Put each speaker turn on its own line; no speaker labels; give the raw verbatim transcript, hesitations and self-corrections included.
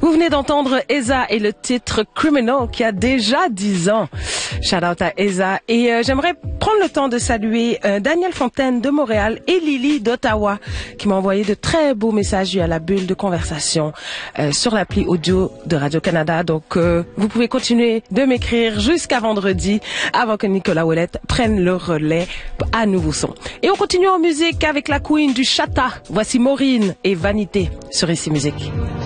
Vous venez d'entendre Eza et le titre Criminal qui a déjà dix ans. Shout out à Eza. Et euh, j'aimerais prendre le temps de saluer euh, Daniel Fontaine de Montréal et Lily d'Ottawa qui m'ont envoyé de très beaux messages à la bulle de conversation euh, sur l'appli audio de Radio-Canada. Donc euh, vous pouvez continuer de m'écrire jusqu'à vendredi avant que Nicolas Ouellette prenne le relais à nouveau son. Et on continue en musique avec la queen du chata. Voici Maureen et Vanité sur Ici Musique.